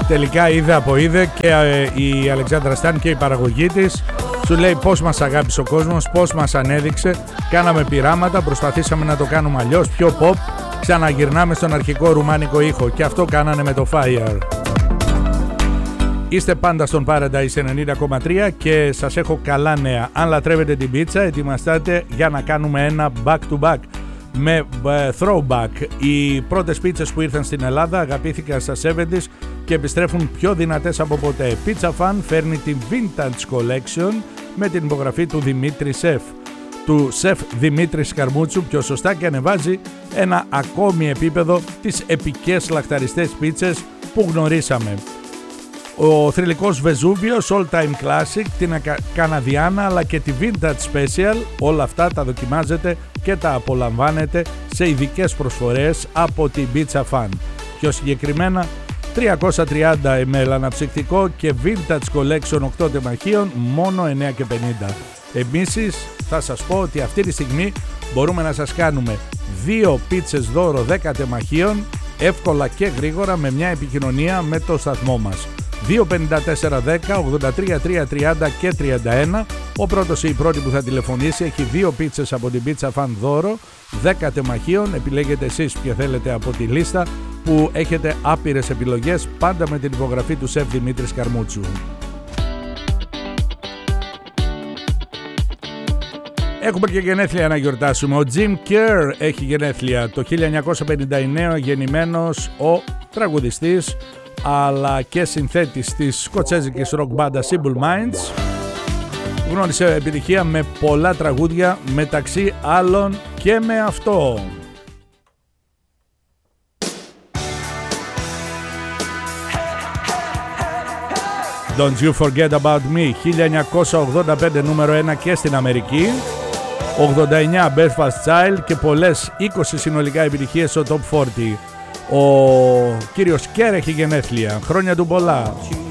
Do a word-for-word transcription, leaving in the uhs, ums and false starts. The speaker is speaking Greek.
τελικά είδε από είδε και ε, η Αλεξάνδρα Σταν και η παραγωγή της. Σου λέει πώς μας αγάπησε ο κόσμος, πώς μας ανέδειξε. Κάναμε πειράματα, προσπαθήσαμε να το κάνουμε αλλιώς, πιο pop. Ξαναγυρνάμε στον αρχικό ρουμάνικο ήχο και αυτό κάνανε με το Fire. Είστε πάντα στον Paradise ενενήντα κόμμα τρία και σας έχω καλά νέα. Αν λατρεύετε την πίτσα, ετοιμαστάτε για να κάνουμε ένα back to back με uh, throwback. Οι πρώτες πίτσες που ήρθαν στην Ελλάδα αγαπήθηκαν στα εβδομήντα και επιστρέφουν πιο δυνατές από ποτέ. Pizza Fan φέρνει την Vintage Collection με την υπογραφή του Δημήτρη Σεφ, του Σεφ Δημήτρη Καρμούτσου πιο σωστά, και ανεβάζει ένα ακόμη επίπεδο τις επικές λαχταριστές πίτσες που γνωρίσαμε. Ο θρυλικός Βεζούβιος, All Time Classic, την Καναδιάνα αλλά και τη Vintage Special, όλα αυτά τα δοκιμάζετε και τα απολαμβάνετε σε ειδικές προσφορές από την Pizza Fan. Πιο συγκεκριμένα τριακόσια τριάντα μιλιλίτρα αναψυκτικό και Vintage Collection οκτώ τεμαχίων μόνο εννιά και πενήντα. Επίσης θα σας πω ότι αυτή τη στιγμή μπορούμε να σας κάνουμε δύο πίτσες δώρο δέκα τεμαχίων εύκολα και γρήγορα με μια επικοινωνία με το σταθμό μας. δύο πενήντα τέσσερα δέκα ογδόντα τρία τριακόσια τριάντα και τριάντα ένα. Ο πρώτος ή η πρώτη που θα τηλεφωνήσει έχει δύο πίτσες από την Pizza Fan δώρο δέκα τεμαχίων. Επιλέγετε εσείς ποια θέλετε από τη λίστα που έχετε άπειρες επιλογές, πάντα με την υπογραφή του Σεφ Δημήτρης Καρμούτσου. Έχουμε και γενέθλια να γιορτάσουμε. Ο Jim Kerr έχει γενέθλια. Το χίλια εννιακόσια πενήντα εννέα γεννημένος ο τραγουδιστής αλλά και συνθέτης της σκοτσέζικης rock μπάντα Simple Minds. Γνώρισε επιτυχία με πολλά τραγούδια, μεταξύ άλλων και με αυτό. Don't You Forget About Me, χίλια εννιακόσια ογδόντα πέντε νούμερο ένα και στην Αμερική, ογδόντα εννέα Belfast Child και πολλές είκοσι συνολικά επιτυχίες στο Top σαράντα. Ο κύριος Κέρ έχει γενέθλια, χρόνια του πολλά.